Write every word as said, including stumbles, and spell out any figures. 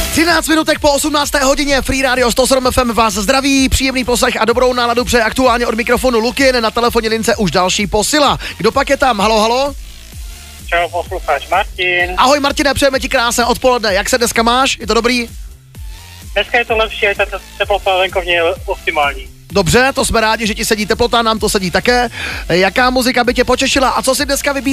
třináct minutek po osmnácté hodině Free Radio sto sedm F M vás zdraví, příjemný poslech a dobrou náladu přeje aktuálně od mikrofonu Lukin, na telefonní lince už další posila. Kdo pak je tam? Halo, halo? Čau, posluchač Martin. Ahoj Martine, přejeme ti krásné odpoledne. Jak se dneska máš? Je to dobrý? Dneska je to lepší, je ta teplota venkovně je optimální. Dobře, to jsme rádi, že ti sedí teplota, nám to sedí také. Jaká muzika by tě potěšila a co si dneska vybíráš?